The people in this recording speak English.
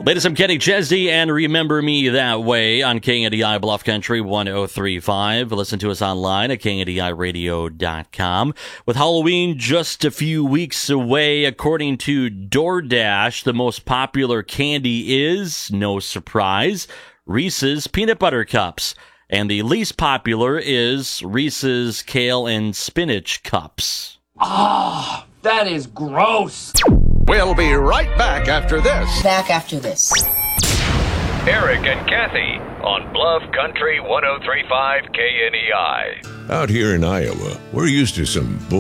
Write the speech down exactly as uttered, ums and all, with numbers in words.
Latest, I'm Kenny Chesney, and remember me that way on K N D I Bluff Country one oh three point five. Listen to us online at K N D I radio dot com. With Halloween just a few weeks away, according to DoorDash, the most popular candy is, no surprise, Reese's Peanut Butter Cups. And the least popular is Reese's Kale and Spinach Cups. Ah, that is gross. We'll be right back after this. Back after this. Eric and Kathy on Bluff Country one oh three point five K N E I. Out here in Iowa, we're used to some bull.